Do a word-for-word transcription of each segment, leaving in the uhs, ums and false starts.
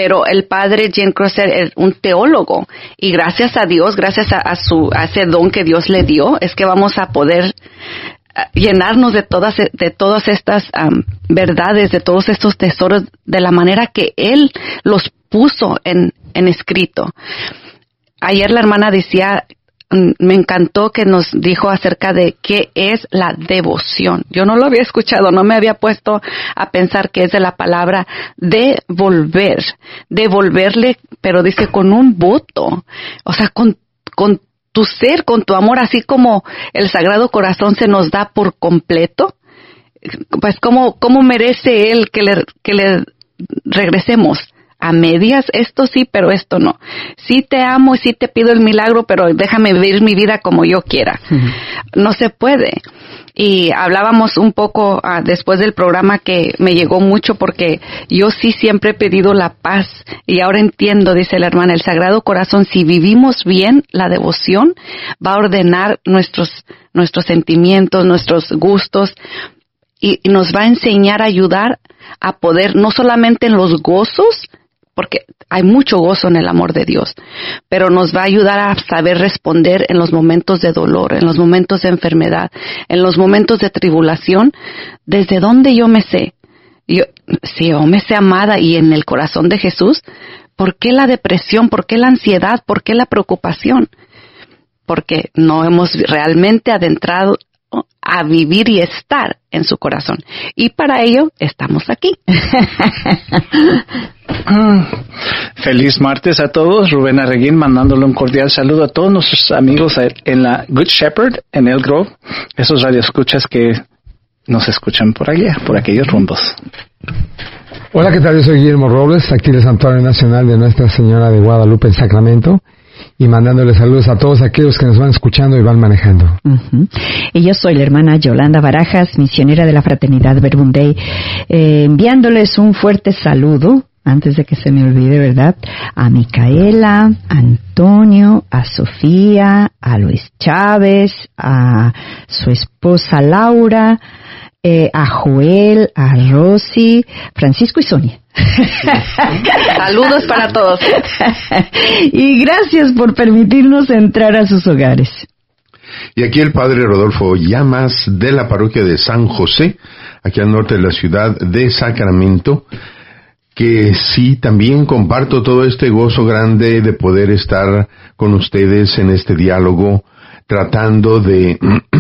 pero el padre Jane Crosser es un teólogo y gracias a Dios, gracias a, a su a ese don que Dios le dio, es que vamos a poder llenarnos de todas de todas estas um, verdades, de todos estos tesoros, de la manera que Él los puso en, en escrito. Ayer la hermana decía, me encantó que nos dijo acerca de qué es la devoción. Yo no lo había escuchado, no me había puesto a pensar qué es de la palabra devolver, devolverle, pero dice con un voto, o sea, con, con tu ser, con tu amor, así como el Sagrado Corazón se nos da por completo, pues cómo, cómo merece Él que le, que le regresemos. A medias, esto sí, pero esto no. Sí te amo y sí te pido el milagro, pero déjame vivir mi vida como yo quiera. Uh-huh. No se puede. Y hablábamos un poco uh, después del programa que me llegó mucho porque yo sí siempre he pedido la paz y ahora entiendo, dice la hermana, el Sagrado Corazón, si vivimos bien la devoción, va a ordenar nuestros, nuestros sentimientos, nuestros gustos y, y nos va a enseñar a ayudar a poder, no solamente en los gozos, porque hay mucho gozo en el amor de Dios, pero nos va a ayudar a saber responder en los momentos de dolor, en los momentos de enfermedad, en los momentos de tribulación, desde donde yo me sé. Yo, si yo me sé amada y en el corazón de Jesús, ¿por qué la depresión? ¿Por qué la ansiedad? ¿Por qué la preocupación? Porque no hemos realmente adentrado a vivir y estar en su corazón. Y para ello estamos aquí. Feliz martes a todos. Rubén Arreguín mandándole un cordial saludo a todos nuestros amigos en la Good Shepherd, en El Grove, esos radioescuchas que nos escuchan por allá, por aquellos rumbos. Hola, ¿qué tal? Yo soy Guillermo Robles, aquí del Santuario Nacional de Nuestra Señora de Guadalupe en Sacramento, y mandándole saludos a todos aquellos que nos van escuchando y van manejando. Uh-huh. Y yo soy la hermana Yolanda Barajas, misionera de la Fraternidad Verbum Dei, eh, enviándoles un fuerte saludo, antes de que se me olvide, ¿verdad?, a Micaela, a Antonio, a Sofía, a Luis Chávez, a su esposa Laura, eh, a Joel, a Rosy, Francisco y Sonia. Saludos para todos. Y gracias por permitirnos entrar a sus hogares. Y aquí el padre Rodolfo Llamas de la parroquia de San José, aquí al norte de la ciudad de Sacramento, que sí, también comparto todo este gozo grande de poder estar con ustedes en este diálogo, tratando de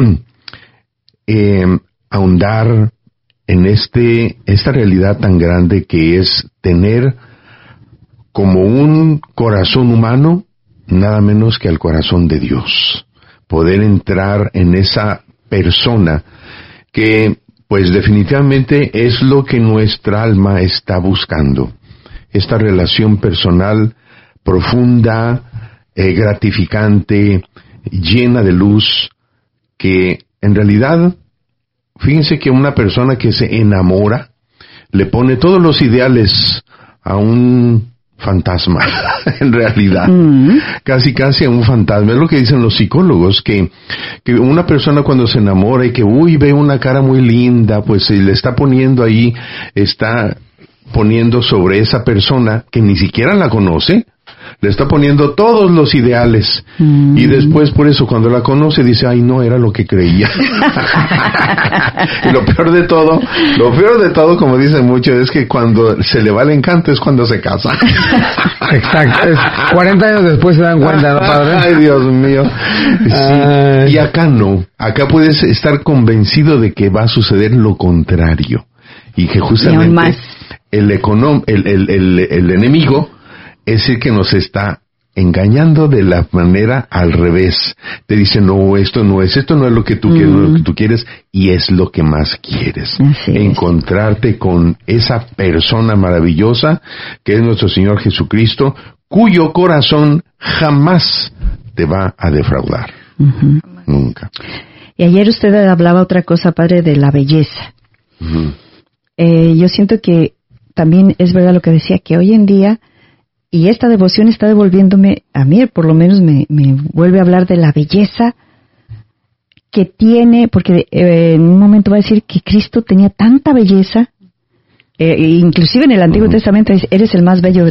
eh, ahondar en este esta realidad tan grande que es tener como un corazón humano nada menos que el corazón de Dios, poder entrar en esa persona que pues definitivamente es lo que nuestra alma está buscando, esta relación personal profunda, eh, gratificante, llena de luz, que en realidad, fíjense que una persona que se enamora le pone todos los ideales a un fantasma, en realidad, mm. casi casi a un fantasma. Es lo que dicen los psicólogos, que, que una persona cuando se enamora y que, uy, ve una cara muy linda, pues se le está poniendo ahí, está poniendo sobre esa persona que ni siquiera la conoce, le está poniendo todos los ideales. Mm. Y después, por eso, cuando la conoce, dice, ay, no, era lo que creía. Y lo peor de todo, lo peor de todo, como dicen muchos, es que cuando se le va el encanto es cuando se casa. Exacto. Es cuarenta años después se dan cuenta, ¿no, padre? Ay, Dios mío. Sí. Y acá no. Acá puedes estar convencido de que va a suceder lo contrario. Y que justamente el, econom- el, el, el, el enemigo es el que nos está engañando de la manera al revés. Te dice, no, esto no es, esto no es lo que tú mm. quieres, lo que tú quieres, y es lo que más quieres. Así encontrarte es. Con esa persona maravillosa que es nuestro Señor Jesucristo, cuyo corazón jamás te va a defraudar. Uh-huh. Nunca. Y ayer usted hablaba otra cosa, padre, de la belleza. Uh-huh. Eh, yo siento que también es verdad lo que decía, que hoy en día, y esta devoción está devolviéndome, a mí por lo menos me, me vuelve a hablar de la belleza que tiene, porque eh, en un momento va a decir que Cristo tenía tanta belleza, eh, inclusive en el Antiguo uh-huh. Testamento es, eres el más bello de